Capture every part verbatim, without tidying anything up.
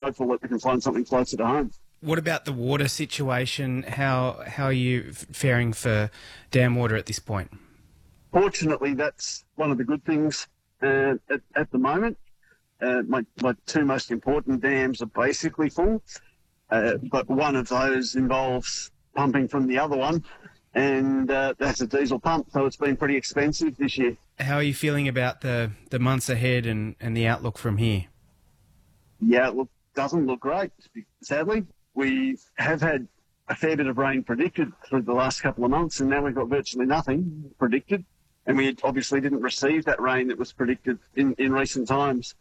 hopeful that we can find something closer to home. What about the water situation? How how are you faring for dam water at this point? Fortunately, that's one of the good things uh, at, at the moment. Uh, my, my two most important dams are basically full, uh, but one of those involves pumping from the other one, and uh, that's a diesel pump, so it's been pretty expensive this year. How are you feeling about the, the months ahead and, and the outlook from here? Yeah, it look, doesn't look great, sadly. We have had a fair bit of rain predicted through the last couple of months, and now we've got virtually nothing predicted. And we obviously didn't receive that rain that was predicted in, in recent times.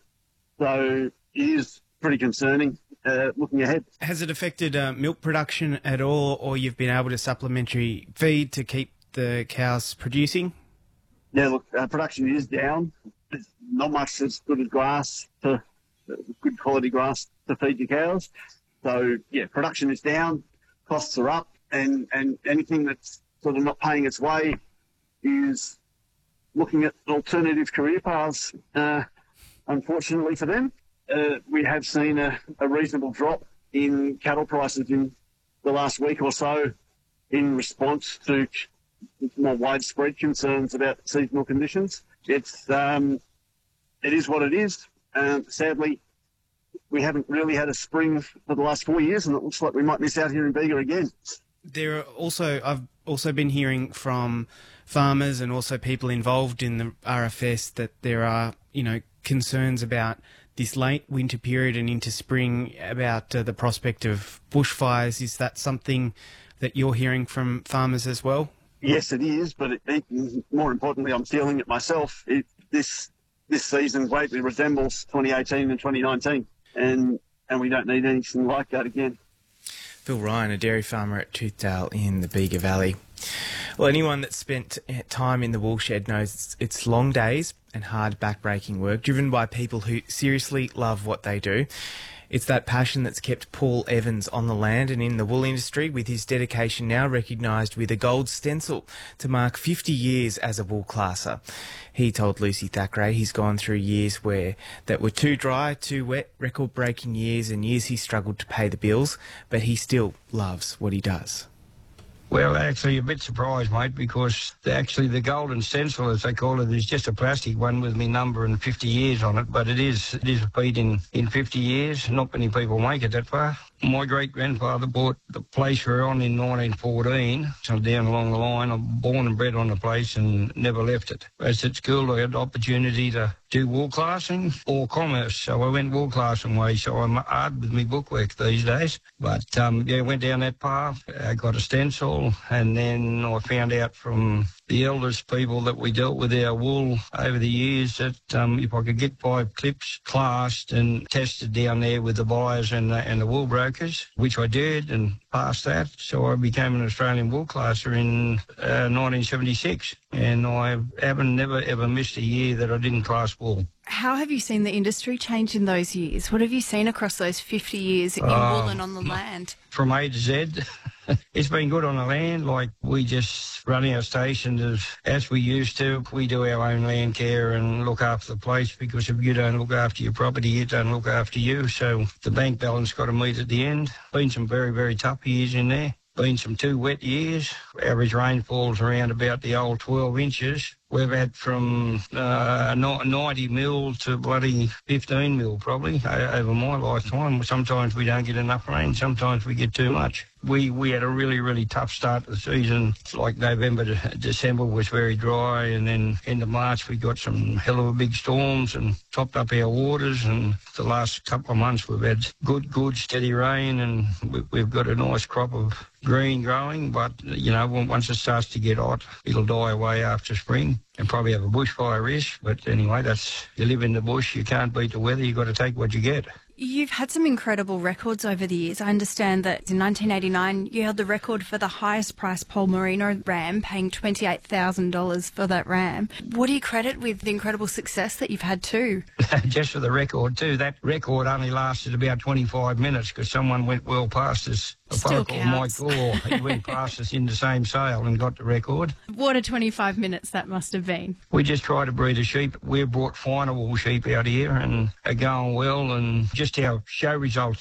So it is pretty concerning uh, looking ahead. Has it affected uh, milk production at all, or you've been able to supplementary feed to keep the cows producing? Yeah, look, uh, production is down. There's not much as good as grass, to, uh, good quality grass to feed your cows. So, yeah, production is down, costs are up, and, and anything that's sort of not paying its way is looking at alternative career paths, uh, unfortunately for them. Uh, we have seen a, a reasonable drop in cattle prices in the last week or so in response to more widespread concerns about seasonal conditions. It's um, it is what it is. Um, sadly, we haven't really had a spring for the last four years, and it looks like we might miss out here in Bega again. There are also, I've also been hearing from farmers and also people involved in the R F S that there are, you know, concerns about this late winter period and into spring about uh, the prospect of bushfires. Is that something that you're hearing from farmers as well? Yes, it is, but it, it, more importantly, I'm feeling it myself. It, this this season greatly resembles twenty eighteen and twenty nineteen, and and we don't need anything like that again. Phil Ryan, a dairy farmer at Toothdale in the Bega Valley. Well, anyone that's spent time in the woolshed knows it's, it's long days and hard back-breaking work, driven by people who seriously love what they do. It's that passion that's kept Paul Evans on the land and in the wool industry, with his dedication now recognised with a gold stencil to mark fifty years as a wool classer. He told Lucy Thackeray he's gone through years where that were too dry, too wet, record-breaking years, and years he struggled to pay the bills, but he still loves what he does. Well, actually, a bit surprised, mate, because the, actually the golden stencil, as they call it, is just a plastic one with me number and fifty years on it, but it is it is repeat in, in fifty years. Not many people make it that far. My great-grandfather bought the place we're on in nineteen fourteen, so down along the line. I'm born and bred on the place and never left it. As at school, I had the opportunity to do wool classing or commerce, so I went wool classing way, so I'm hard with my bookwork these days. But, um, yeah, went down that path, I got a stencil, and then I found out from the eldest people that we dealt with our wool over the years that um, if I could get five clips classed and tested down there with the buyers and the, and the wool brokers, which I did and passed that, so I became an Australian wool classer in uh, nineteen seventy-six, and I haven't never ever missed a year that I didn't class wool. How have you seen the industry change in those years? What have you seen across those fifty years in uh, wool and on the land? From A to Z. It's been good on the land. Like, we just run our stations as, as we used to. We do our own land care and look after the place, because if you don't look after your property, it don't look after you. So the bank balance got to meet at the end. Been some very, very tough years in there. Been some two wet years. Average rainfall's around about the old twelve inches. We've had from uh, ninety mil to bloody fifteen mil probably over my lifetime. Sometimes we don't get enough rain, sometimes we get too much. We we had a really, really tough start to the season. Like November to December was very dry, and then end of March we got some hell of a big storms and topped up our waters, and the last couple of months we've had good, good steady rain, and we, we've got a nice crop of green growing, but, you know, once it starts to get hot, it'll die away after spring and probably have a bushfire risk. But anyway, that's, you live in the bush, you can't beat the weather, you've got to take what you get. You've had some incredible records over the years. I understand that in nineteen eighty-nine you held the record for the highest priced Pol Merino ram, paying twenty-eight thousand dollars for that ram. What do you credit with the incredible success that you've had too? Just for the record too, that record only lasted about twenty-five minutes because someone went well past us. A Still fellow called Mike Gore, he went past us in the same sale and got the record. What a twenty-five minutes that must have been. We just try to breed a sheep. We've brought finer wool sheep out here and are going well, and just our show results